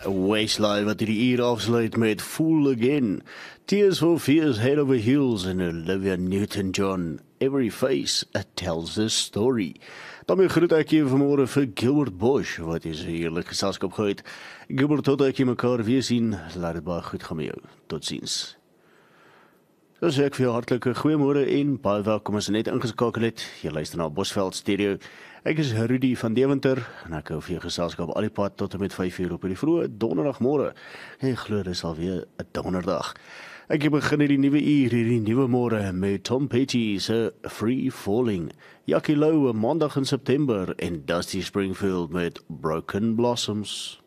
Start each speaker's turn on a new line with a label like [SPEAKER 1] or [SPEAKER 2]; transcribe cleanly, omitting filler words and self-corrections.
[SPEAKER 1] Westlife wat hierdie uur afsluit met Fool Again. Tears for Fears, Head Over Heels en Olivia Newton-John. Every face tells a story. Dan groet ek jy vanmôre vir Gilbert Bosch, wat is heerlik geselskap gehad. Gilbert, tot ek jy mekaar weer sien, laat het baie goed gaan met jou. Tot ziens. So sê ek vir jou hartelike goeiemôre en baie welkom as jy net ingeskakel het. Jy luister na Bosveld Stereo. Ek is Rudy van Deventer en ek hou vir jou geselskap al die pad tot en met 5 uur op die vroeë donderdagmôre. En glo dis alweer 'n donderdag. Ek begin hierdie nuwe uur, hierdie nuwe môre met Tom Petty se Free Falling. Jackie Lou, Maandag in September en Dusty Springfield met Broken Blossoms.